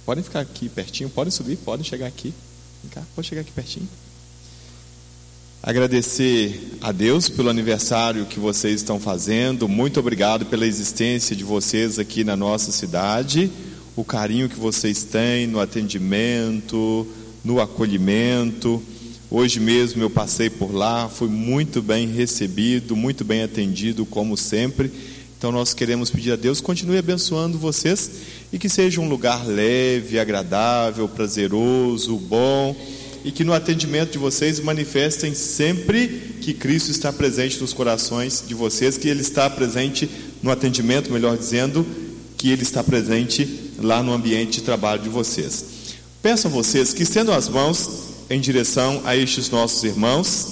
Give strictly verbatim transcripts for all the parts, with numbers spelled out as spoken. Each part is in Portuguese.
Podem ficar aqui pertinho, podem subir, podem chegar aqui. Vem cá, pode chegar aqui pertinho. Agradecer a Deus pelo aniversário que vocês estão fazendo. Muito obrigado pela existência de vocês aqui na nossa cidade. O carinho que vocês têm no atendimento, no acolhimento. Hoje mesmo eu passei por lá, fui muito bem recebido, muito bem atendido, como sempre. Então nós queremos pedir a Deus, continue abençoando vocês e que seja um lugar leve, agradável, prazeroso, bom, e que no atendimento de vocês manifestem sempre que Cristo está presente nos corações de vocês, que Ele está presente no atendimento, melhor dizendo, que Ele está presente lá no ambiente de trabalho de vocês. Peço a vocês que estendam as mãos em direção a estes nossos irmãos.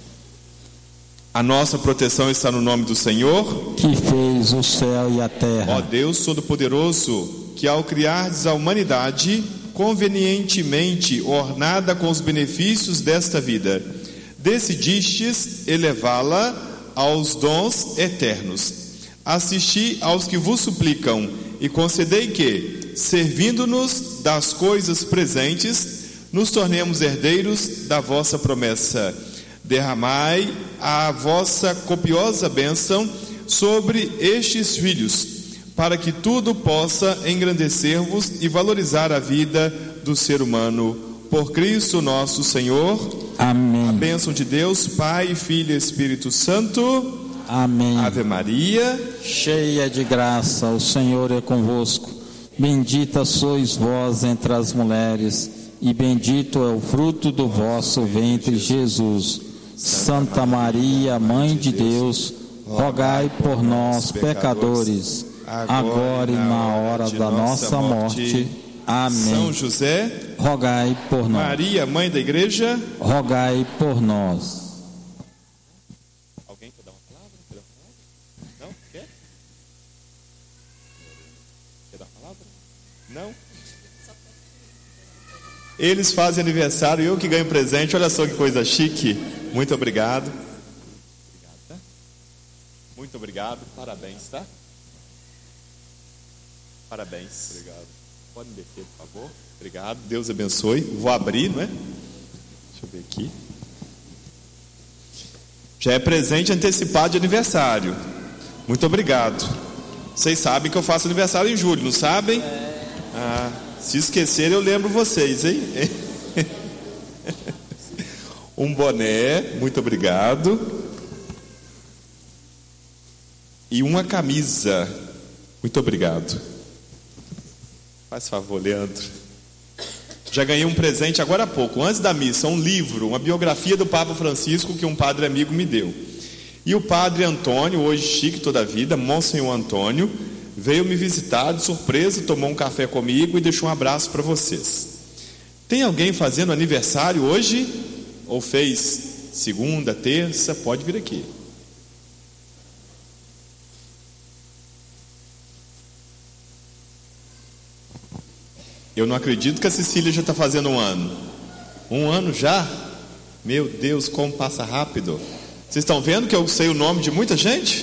A nossa proteção está no nome do Senhor, que fez o céu e a terra. Ó Deus Todo-Poderoso, que ao criardes a humanidade convenientemente ornada com os benefícios desta vida, decidistes elevá-la aos dons eternos. Assisti aos que vos suplicam e concedei que, servindo-nos das coisas presentes, nos tornemos herdeiros da vossa promessa. Derramai a vossa copiosa bênção sobre estes filhos, para que tudo possa engrandecer-vos e valorizar a vida do ser humano. Por Cristo nosso Senhor. Amém. A bênção de Deus, Pai, Filho e Espírito Santo. Amém. Ave Maria, cheia de graça, o Senhor é convosco. Bendita sois vós entre as mulheres, e bendito é o fruto do vosso ventre, Jesus. Santa Maria, Mãe de Deus, rogai por nós, pecadores, agora e na hora da nossa morte. Amém. São José, rogai por nós. Maria, Mãe da Igreja, rogai por nós. Alguém quer dar uma palavra? Quer dar uma palavra? Não? Quer? Quer dar uma palavra? Não? Eles fazem aniversário e eu que ganho presente. Olha só que coisa chique. Muito obrigado. Obrigado, tá? Muito obrigado. Parabéns, tá? Parabéns. Obrigado. Pode me descer, por favor. Obrigado. Deus abençoe. Vou abrir, não é? Deixa eu ver aqui. Já é presente antecipado de aniversário. Muito obrigado. Vocês sabem que eu faço aniversário em julho, não sabem? Ah, se esquecerem, eu lembro vocês, hein? Um boné, muito obrigado. E uma camisa. Muito obrigado. Faz favor, Leandro. Já ganhei um presente agora há pouco, antes da missa, um livro, uma biografia do Papa Francisco que um padre amigo me deu. E o padre Antônio, hoje chique toda a vida, Monsenhor Antônio, veio me visitar de surpresa, tomou um café comigo e deixou um abraço para vocês. Tem alguém fazendo aniversário hoje? Ou fez segunda, terça? Pode vir aqui. Eu não acredito que a Cecília já está fazendo um ano. Um ano já? Meu Deus, como passa rápido. Vocês estão vendo que eu sei o nome de muita gente?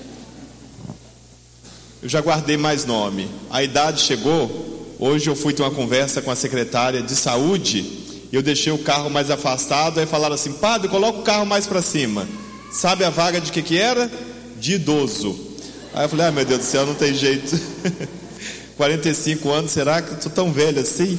Eu já guardei mais nome. A idade chegou. Hoje eu fui ter uma conversa com a secretária de saúde e eu deixei o carro mais afastado. Aí falaram assim: padre, coloca o carro mais para cima. Sabe a vaga de que que era? De idoso. Aí eu falei: ah, meu Deus do céu, não tem jeito. quarenta e cinco anos, será que eu estou tão velho assim?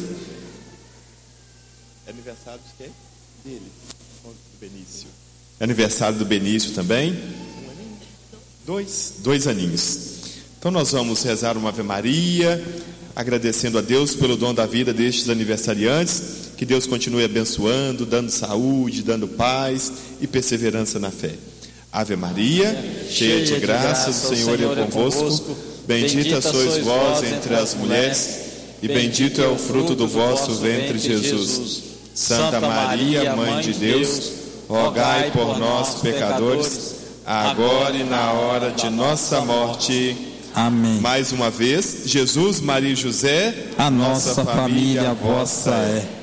É aniversário de quem? Dele. Do Benício. É aniversário do Benício também? Um aninho? Dois. Dois aninhos. Então nós vamos rezar uma Ave Maria, agradecendo a Deus pelo dom da vida destes aniversariantes. Que Deus continue abençoando, dando saúde, dando paz e perseverança na fé. Ave Maria, cheia de graça, o Senhor é convosco. Bendita sois vós entre as mulheres, e bendito é o fruto do vosso ventre, Jesus. Santa Maria, Mãe de Deus, rogai por nós, pecadores, agora e na hora de nossa morte. Amém. Mais uma vez, Jesus, Maria e José, a nossa família vossa é.